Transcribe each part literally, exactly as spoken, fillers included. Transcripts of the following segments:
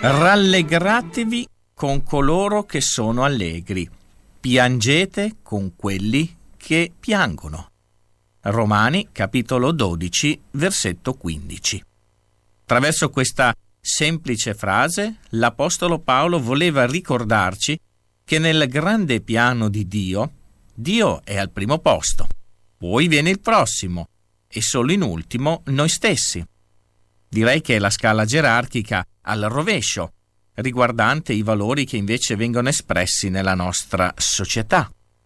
Rallegratevi con coloro che sono allegri, piangete con quelli che piangono. Romani capitolo dodici, versetto quindici. Attraverso questa semplice frase, l'Apostolo Paolo voleva ricordarci che nel grande piano di Dio, Dio è al primo posto, poi viene il prossimo e solo in ultimo noi stessi. Direi che è la scala gerarchica al rovescio, riguardante i valori che invece vengono espressi nella nostra società.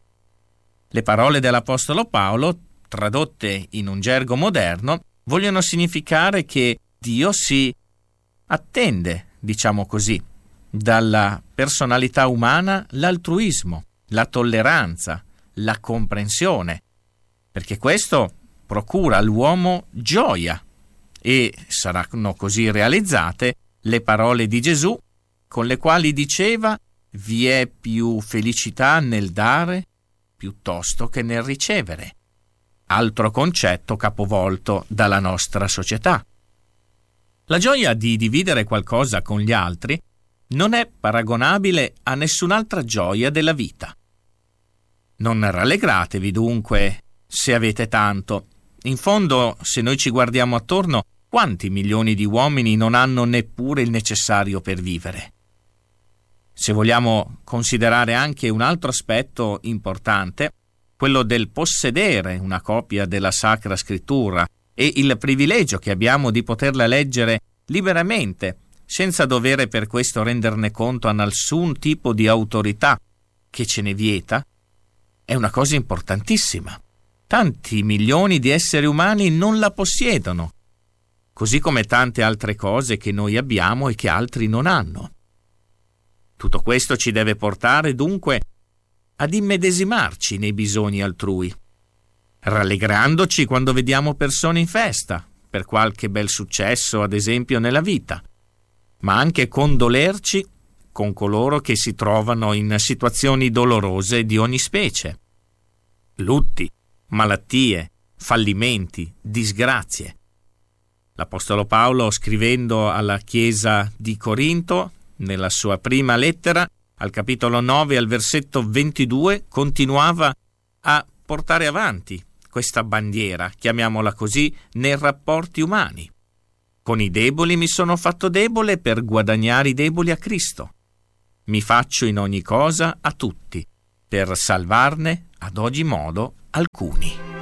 Le parole dell'Apostolo Paolo, tradotte in un gergo moderno, vogliono significare che Dio si attende, diciamo così, dalla personalità umana l'altruismo, la tolleranza, la comprensione, perché questo procura all'uomo gioia e saranno così realizzate le parole di Gesù con le quali diceva: vi è più felicità nel dare piuttosto che nel ricevere. Altro concetto capovolto dalla nostra società. La gioia di dividere qualcosa con gli altri non è paragonabile a nessun'altra gioia della vita. Non rallegratevi dunque se avete tanto. In fondo, se noi ci guardiamo attorno, quanti milioni di uomini non hanno neppure il necessario per vivere? Se vogliamo considerare anche un altro aspetto importante, quello del possedere una copia della Sacra Scrittura e il privilegio che abbiamo di poterla leggere liberamente, senza dovere per questo renderne conto a nessun tipo di autorità che ce ne vieta, è una cosa importantissima. Tanti milioni di esseri umani non la possiedono, così come tante altre cose che noi abbiamo e che altri non hanno. Tutto questo ci deve portare dunque ad immedesimarci nei bisogni altrui, rallegrandoci quando vediamo persone in festa per qualche bel successo, ad esempio nella vita, ma anche condolerci con coloro che si trovano in situazioni dolorose di ogni specie. Lutti, malattie, fallimenti, disgrazie. L'Apostolo Paolo, scrivendo alla Chiesa di Corinto, nella sua prima lettera, al capitolo nove, al versetto ventidue, continuava a portare avanti questa bandiera, chiamiamola così, nei rapporti umani. Con i deboli mi sono fatto debole per guadagnare i deboli a Cristo. Mi faccio in ogni cosa a tutti, per salvarne ad ogni modo alcuni.